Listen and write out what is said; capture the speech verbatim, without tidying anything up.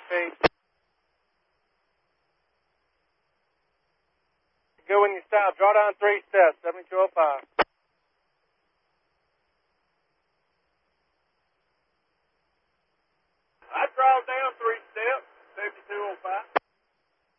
feet. Go when you stop. Draw down three steps, seventy-two oh five.